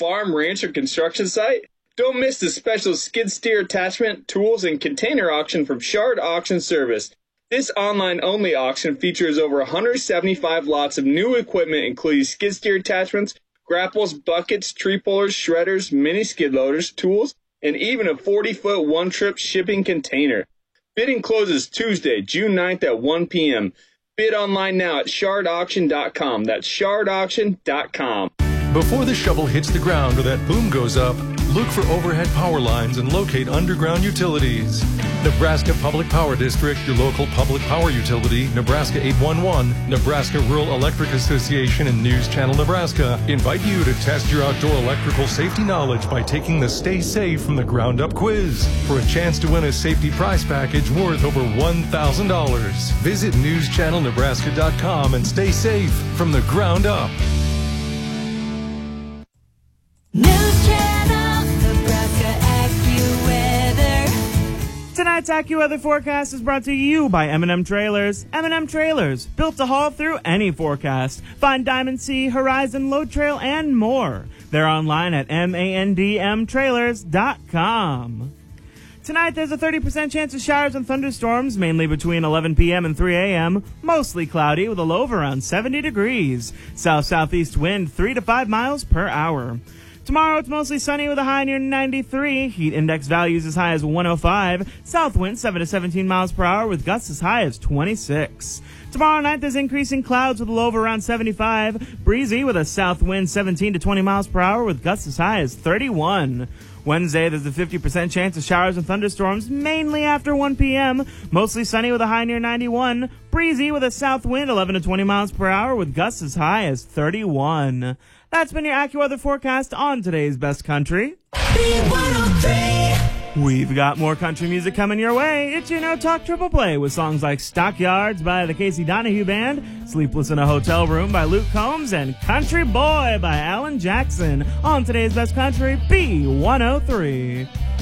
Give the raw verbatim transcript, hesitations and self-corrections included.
farm, ranch, or construction site? Don't miss the special skid steer attachment, tools, and container auction from Shard Auction Service. This online-only auction features over one hundred seventy-five lots of new equipment, including skid steer attachments, grapples, buckets, tree pullers, shredders, mini skid loaders, tools, and even a forty-foot one-trip shipping container. Bidding closes Tuesday, June ninth at one p.m. Bid online now at shard auction dot com. That's shard auction dot com. Before the shovel hits the ground or that boom goes up, look for overhead power lines and locate underground utilities. Nebraska Public Power District, your local public power utility, Nebraska eight one one, Nebraska Rural Electric Association, and News Channel Nebraska invite you to test your outdoor electrical safety knowledge by taking the Stay Safe from the Ground Up quiz for a chance to win a safety prize package worth over one thousand dollars. Visit news channel nebraska dot com and stay safe from the ground up. News Channel Nebraska AccuWeather. Tonight's AccuWeather forecast is brought to you by M and M Trailers. M and M Trailers, built to haul through any forecast. Find Diamond Sea, Horizon, Load Trail, and more. They're online at mandm trailers dot com. Tonight, there's a thirty percent chance of showers and thunderstorms, mainly between eleven p.m. and three a.m. Mostly cloudy with a low of around seventy degrees. South-southeast wind three to five miles per hour. Tomorrow, it's mostly sunny with a high near ninety-three. Heat index values as high as one oh five. South wind seven to seventeen miles per hour with gusts as high as twenty-six. Tomorrow night, there's increasing clouds with a low of around seventy-five. Breezy with a south wind seventeen to twenty miles per hour with gusts as high as thirty-one. Wednesday, there's a fifty percent chance of showers and thunderstorms, mainly after one p.m. Mostly sunny with a high near ninety-one. Breezy with a south wind eleven to twenty miles per hour with gusts as high as thirty-one. That's been your AccuWeather forecast on today's Best Country. B one oh three. We've got more country music coming your way. It's your No Talk Triple Play with songs like Stockyards by the Casey Donahue Band, Sleepless in a Hotel Room by Luke Combs, and Country Boy by Alan Jackson on today's Best Country, B one oh three.